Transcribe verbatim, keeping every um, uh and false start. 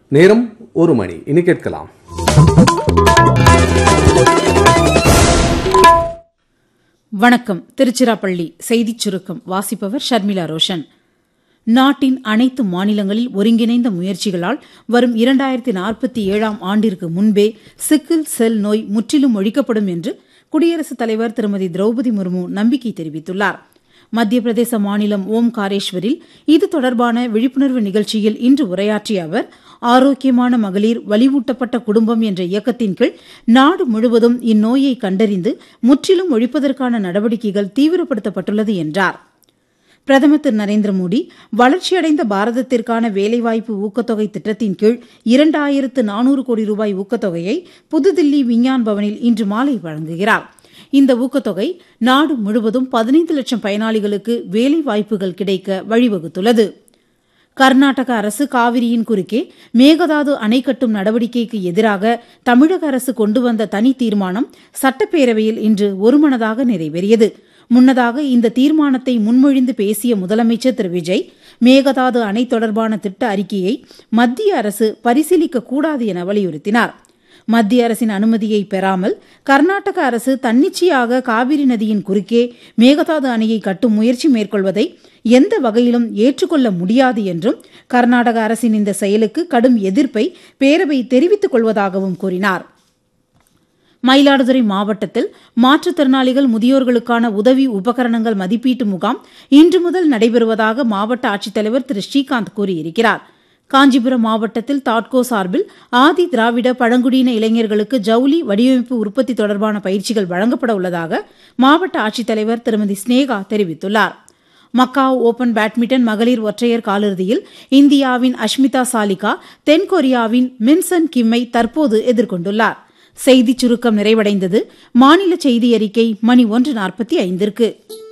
நேரம் ஒரு மணி. இனி கேட்கலாம் வணக்கம். திருச்சிராப்பள்ளி செய்திச் சுருக்கம் வாசிப்பவர் ஷர்மிளா ரோஷன். நாட்டின் அனைத்து மாநிலங்களில் ஒருங்கிணைந்த முயற்சிகளால் வரும் இரண்டாயிரத்தி நாற்பத்தி ஏழாம் ஆண்டிற்கு முன்பே சிக்கிள் செல் நோய் முற்றிலும் ஒழிக்கப்படும் என்று குடியரசுத் தலைவர் திருமதி திரௌபதி முர்மு நம்பிக்கை தெரிவித்துள்ளார். மத்திய பிரதேச மாநிலம் ஓம்காரேஸ்வரில் இது தொடர்பான விழிப்புணர்வு நிகழ்ச்சியில் இன்று உரையாற்றிய அவர், ஆரோக்கியமான மகளிர் வலிவூட்டப்பட்ட குடும்பம் என்ற இயக்கத்தின் கீழ் நாடு முழுவதும் இந்நோயை கண்டறிந்து முற்றிலும் ஒழிப்பதற்கான நடவடிக்கைகள் தீவிரப்படுத்தப்பட்டுள்ளது என்றார். பிரதமர் திரு நரேந்திர மோடி வளர்ச்சியடைந்த பாரதத்திற்கான வேலைவாய்ப்பு ஊக்கத்தொகை திட்டத்தின் கீழ் இரண்டாயிரத்து நானூறு கோடி ரூபாய் ஊக்கத்தொகையை புதுதில்லி விஞ்ஞான் பவனில் இன்று மாலை வழங்குகிறார். இந்த ஊக்கத்தொகை நாடு முழுவதும் பதினைந்து லட்சம் பயனாளிகளுக்கு வேலைவாய்ப்புகள் கிடைக்க வழிவகுத்துள்ளது. கர்நாடக அரசு காவிரியின் குறுக்கே மேகதாது அணை கட்டும் நடவடிக்கைக்கு எதிராக தமிழக அரசு கொண்டு வந்த தனி தீர்மானம் சட்டப்பேரவையில் இன்று ஒருமனதாக நிறைவேறியது. முன்னதாக இந்த தீர்மானத்தை முன்மொழிந்து பேசிய முதலமைச்சர் திரு விஜய், மேகதாது அணை தொடர்பான திட்ட அறிக்கையை மத்திய அரசு பரிசீலிக்கக்கூடாது என வலியுறுத்தினார். மத்திய அரசின் அனுமதியை பெறாமல் கர்நாடக அரசு தன்னிச்சையாக காவிரி நதியின் குறுக்கே மேகதாது அணையை கட்டும் முயற்சி மேற்கொள்வதை எந்த வகையிலும் ஏற்றுக்கொள்ள முடியாது என்றும், கர்நாடக அரசின் இந்த செயலுக்கு கடும் எதிர்ப்பை பேரவை தெரிவித்துக் கொள்வதாகவும் கூறினார். மயிலாடுதுறை மாவட்டத்தில் மாற்றுத்திறனாளிகள் முதியோர்களுக்கான உதவி உபகரணங்கள் மதிப்பீட்டு முகாம் இன்று முதல் நடைபெறுவதாக மாவட்ட ஆட்சித்தலைவர் திரு ஸ்ரீகாந்த் கூறியிருக்கிறார். காஞ்சிபுரம் மாவட்டத்தில் தாட்கோ சார்பில் ஆதி திராவிட பழங்குடியின இளைஞர்களுக்கு ஜவுளி வடிவமைப்பு உற்பத்தி தொடர்பான பயிற்சிகள் வழங்கப்பட உள்ளதாக மாவட்ட ஆட்சித்தலைவர் திருமதி ஸ்னேகா தெரிவித்துள்ளார். மக்காவ் ஓபன் பேட்மிண்டன் மகளிர் ஒற்றையர் காலிறுதியில் இந்தியாவின் அஷ்மிதா சாலிகா தென்கொரியாவின் மின்சன் கிம்மை தற்போது எதிர்கொண்டுள்ளார். செய்திச் சுருக்கம் நிறைவடைந்தது. மாநில செய்தி அறிக்கை மணி ஒன்று நாற்பத்தி ஐந்திற்கு.